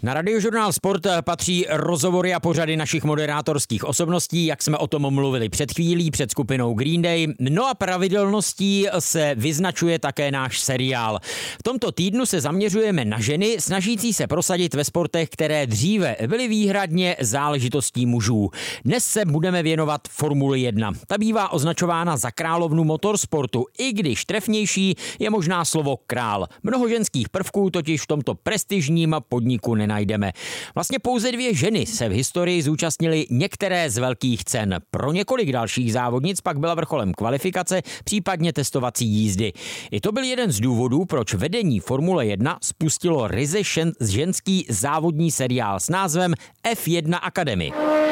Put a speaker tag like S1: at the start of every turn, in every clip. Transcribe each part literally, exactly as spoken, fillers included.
S1: Na Radiožurnál Sport patří rozhovory a pořady našich moderátorských osobností, jak jsme o tom mluvili před chvílí, před skupinou Green Day. No a pravidelností se vyznačuje také náš seriál. V tomto týdnu se zaměřujeme na ženy, snažící se prosadit ve sportech, které dříve byly výhradně záležitostí mužů. Dnes se budeme věnovat Formuli jedna. Ta bývá označována za královnu motorsportu, i když trefnější je možná slovo král. Mnoho ženských prvků totiž v tomto prestižním podniku nenajdeme. Vlastně pouze dvě ženy se v historii zúčastnily některé z velkých cen. Pro několik dalších závodnic pak byla vrcholem kvalifikace, případně testovací jízdy. I to byl jeden z důvodů, proč vedení Formule jedna spustilo ryze ženský závodní seriál s názvem F jedna Academy.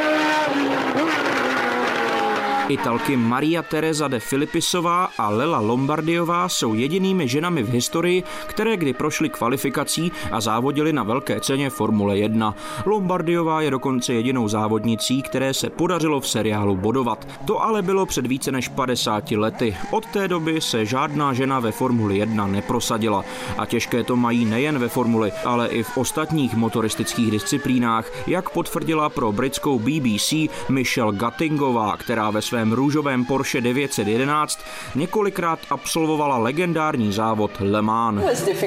S2: Italky Maria Teresa de Filipisová a Lela Lombardiová jsou jedinými ženami v historii, které kdy prošly kvalifikací a závodily na velké ceně Formule jedna. Lombardiová je dokonce jedinou závodnicí, které se podařilo v seriálu bodovat. To ale bylo před více než padesáti lety. Od té doby se žádná žena ve Formuli jedna neprosadila. A těžké to mají nejen ve Formuli, ale i v ostatních motoristických disciplínách, jak potvrdila pro britskou B B C Michelle Gattingová, která ve svém růžovém Porsche devět set jedenáct několikrát absolvovala legendární závod Le Mans.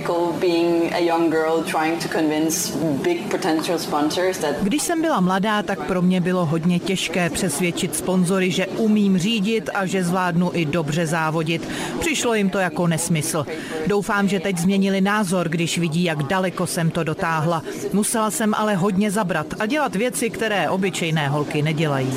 S3: Když jsem byla mladá, tak pro mě bylo hodně těžké přesvědčit sponzory, že umím řídit a že zvládnu i dobře závodit. Přišlo jim to jako nesmysl. Doufám, že teď změnili názor, když vidí, jak daleko jsem to dotáhla. Musela jsem ale hodně zabrat a dělat věci, které obyčejné holky nedělají.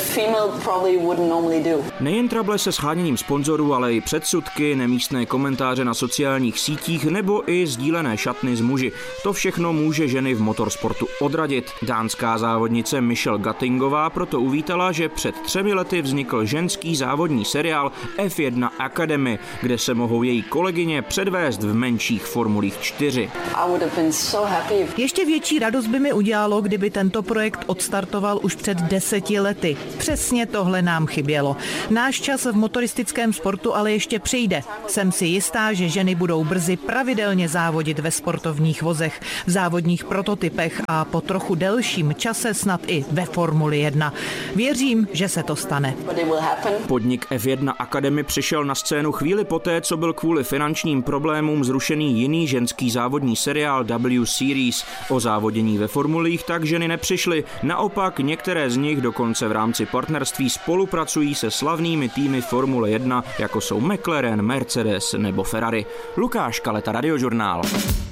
S2: Nejen trable se sháněním sponzorů, ale i předsudky, nemístné komentáře na sociálních sítích nebo i sdílené šatny s muži. To všechno může ženy v motorsportu odradit. Dánská závodnice Michelle Gattingová proto uvítala, že před třemi lety vznikl ženský závodní seriál F jedna Academy, kde se mohou její kolegyně předvést v menších formulích čtyři.
S3: Ještě větší radost by mi udělalo, kdyby tento projekt odstartoval už před deseti lety. Přesně tohle nám chybělo. Náš čas v motoristickém sportu ale ještě přijde. Jsem si jistá, že ženy budou brzy pravidelně závodit ve sportovních vozech, v závodních prototypech a po trochu delším čase snad i ve Formuli jedna. Věřím, že se to stane.
S2: Podnik F jedna Academy přišel na scénu chvíli poté, co byl kvůli finančním problémům zrušený jiný ženský závodní seriál W Series. O závodění ve formulích tak ženy nepřišly. Naopak některé z nich dokonce v rámci partnerství spolupracují se slavnými týmy Formule jedna, jako jsou McLaren, Mercedes nebo Ferrari. Lukáš Kaleta, Radiožurnál.